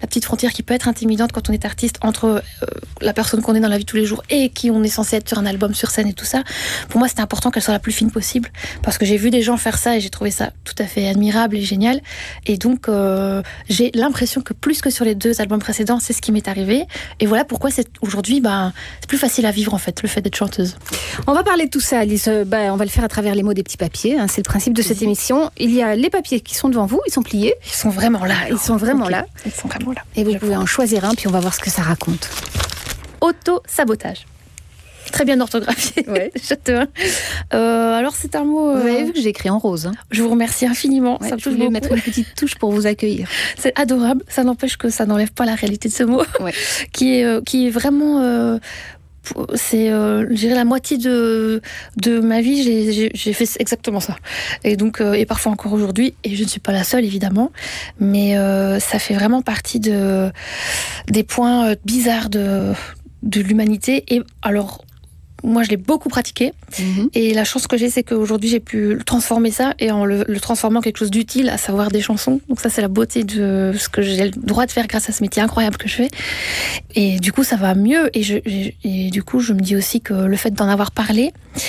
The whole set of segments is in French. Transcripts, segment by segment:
la petite frontière qui peut être intimidante quand on est artiste entre la personne qu'on est dans la vie de tous les jours et qui on est censé être sur un album, sur scène et tout ça. Pour moi, c'était important qu'elle soit la plus fine possible parce que j'ai vu des gens faire ça et j'ai trouvé ça tout à fait admirable et génial. Et donc, j'ai l'impression que plus que sur les 2 albums précédents, c'est ce qui m'est arrivé. Et voilà pourquoi aujourd'hui, c'est plus facile à vivre en fait, le fait d'être chanteuse. On va parler de tout ça, Alice. On va le faire à travers les mots des petits papiers. C'est le principe de cette émission. Il y a les papiers qui sont devant vous, ils sont pliés. Ils sont vraiment là. Ils sont vraiment là. Ils sont vraiment là. Et vous pouvez en choisir un, puis on va voir ce que ça raconte. Auto-sabotage. Très bien orthographié. Ouais. Alors, c'est un mot... Vous avez vu que j'ai écrit en rose. Je vous remercie infiniment. Ouais, ça me touche je voulais beaucoup. mettre une petite touche pour vous accueillir. C'est adorable. Ça n'empêche que ça n'enlève pas la réalité de ce mot, Ouais. qui est vraiment... c'est, je dirais, la moitié de ma vie, j'ai fait exactement ça. Et donc, et parfois encore aujourd'hui, et je ne suis pas la seule, évidemment, mais ça fait vraiment partie des points bizarres de l'humanité. Et alors, moi, je l'ai beaucoup pratiqué. Et la chance que j'ai, c'est qu'aujourd'hui, j'ai pu transformer ça et en le transformant en quelque chose d'utile, à savoir des chansons. Donc ça, c'est la beauté de ce que j'ai le droit de faire grâce à ce métier incroyable que je fais. Et du coup, ça va mieux. Et du coup, je me dis aussi que le fait d'en avoir parlé,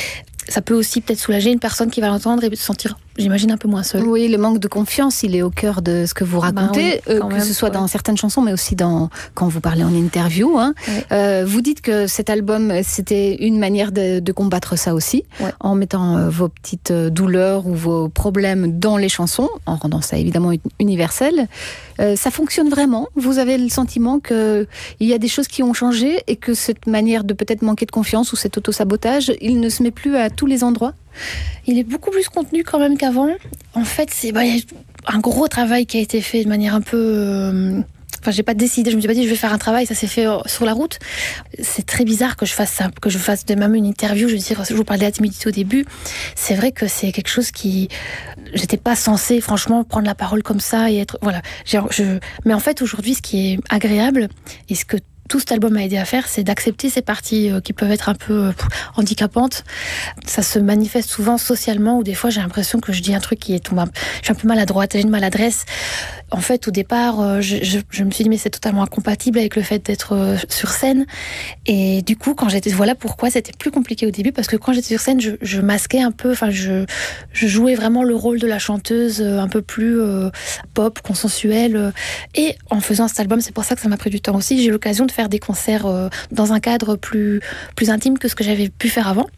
ça peut aussi peut-être soulager une personne qui va l'entendre et se sentir, j'imagine, un peu moins seule. Oui, le manque de confiance, il est au cœur de ce que vous racontez, que ce soit dans certaines chansons, mais aussi quand vous parlez en interview. Vous dites que cet album, c'était une manière de combattre ça aussi, en mettant vos petites douleurs ou vos problèmes dans les chansons, en rendant ça évidemment universel. Ça fonctionne vraiment? Vous avez le sentiment qu'il y a des choses qui ont changé et que cette manière de peut-être manquer de confiance ou cet auto-sabotage, il ne se met plus à tous les endroits? Il est beaucoup plus contenu quand même qu'avant. En fait, il y a un gros travail qui a été fait de manière un peu... j'ai pas décidé, je me suis pas dit je vais faire un travail, ça s'est fait sur la route. C'est très bizarre que je fasse ça, que je fasse de même une interview. Je veux dire, je vous parlais de la timidité au début. C'est vrai que c'est quelque chose qui... J'étais pas censée, franchement, prendre la parole comme ça et être... Voilà. Mais en fait, aujourd'hui, ce qui est agréable et ce que tout cet album m'a aidé à faire, c'est d'accepter ces parties qui peuvent être un peu handicapantes. Ça se manifeste souvent socialement, où des fois j'ai l'impression que je dis un truc qui est tombé. Je suis un peu maladroite, j'ai une maladresse. En fait, au départ, je me suis dit mais c'est totalement incompatible avec le fait d'être sur scène. Et du coup, voilà pourquoi c'était plus compliqué au début, parce que quand j'étais sur scène, je masquais un peu. Je jouais vraiment le rôle de la chanteuse un peu plus pop, consensuelle. Et en faisant cet album, c'est pour ça que ça m'a pris du temps aussi. J'ai eu l'occasion de faire des concerts dans un cadre plus intime que ce que j'avais pu faire avant.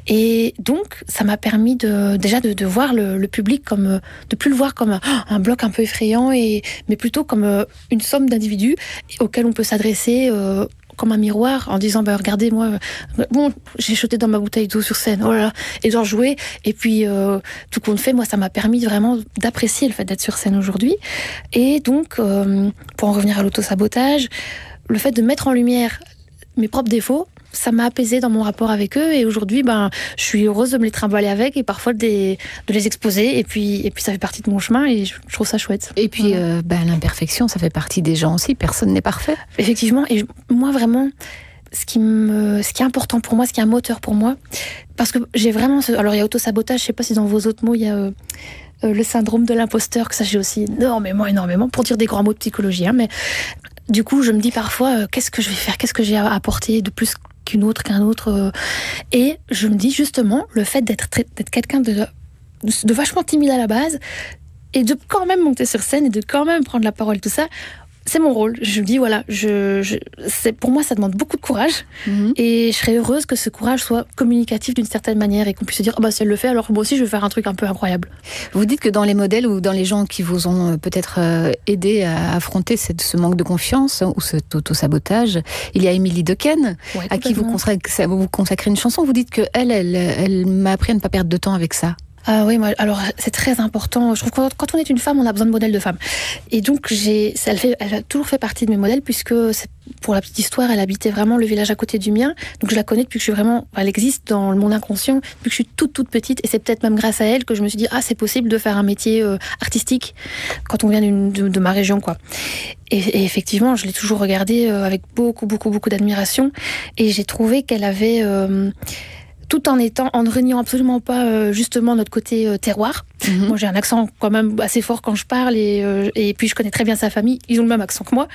Et donc, ça m'a permis déjà de voir le public comme, de plus le voir comme un bloc un peu effrayant, mais plutôt comme une somme d'individus auxquels on peut s'adresser comme un miroir en disant regardez, moi j'ai chuté dans ma bouteille d'eau sur scène, oh là là, et j'en jouais. Et puis tout compte fait, moi ça m'a permis vraiment d'apprécier le fait d'être sur scène aujourd'hui. Et donc pour en revenir à l'auto-sabotage, le fait de mettre en lumière mes propres défauts, ça m'a apaisée dans mon rapport avec eux. Et aujourd'hui, je suis heureuse de me les trimballer avec et parfois de les exposer. Et puis ça fait partie de mon chemin et je trouve ça chouette. Et puis, l'imperfection, ça fait partie des gens aussi. Personne n'est parfait. Effectivement. Et moi, vraiment, ce qui est important pour moi, ce qui est un moteur pour moi, parce que j'ai vraiment... Alors, il y a auto-sabotage, je sais pas si dans vos autres mots, il y a... le syndrome de l'imposteur, que ça j'ai aussi énormément, pour dire des grands mots de psychologie. Mais du coup, je me dis parfois, qu'est-ce que je vais faire? Qu'est-ce que j'ai à apporter de plus qu'un autre? Et je me dis justement, le fait d'être quelqu'un de vachement timide à la base, et de quand même monter sur scène, et de quand même prendre la parole, tout ça, c'est mon rôle. Je me dis, voilà, pour moi, ça demande beaucoup de courage. Et je serais heureuse que ce courage soit communicatif d'une certaine manière et qu'on puisse se dire, si elle le fait, alors moi aussi, je vais faire un truc un peu incroyable. Vous dites que dans les modèles ou dans les gens qui vous ont peut-être aidé à affronter ce manque de confiance ou cet auto-sabotage, il y a Émilie Dequesne, à qui vous consacrez une chanson. Vous dites qu'elle m'a appris à ne pas perdre de temps avec ça. Ah oui, alors c'est très important. Je trouve que quand on est une femme, on a besoin de modèles de femmes. Et donc elle a toujours fait partie de mes modèles, puisque pour la petite histoire, elle habitait vraiment le village à côté du mien. Donc je la connais depuis que elle existe dans mon inconscient depuis que je suis toute petite. Et c'est peut-être même grâce à elle que je me suis dit c'est possible de faire un métier artistique quand on vient de ma région, quoi. Et effectivement, je l'ai toujours regardée avec beaucoup d'admiration. Et j'ai trouvé qu'elle avait tout en ne reniant absolument pas justement notre côté terroir. Moi, j'ai un accent quand même assez fort quand je parle, et puis je connais très bien sa famille. Ils ont le même accent que moi.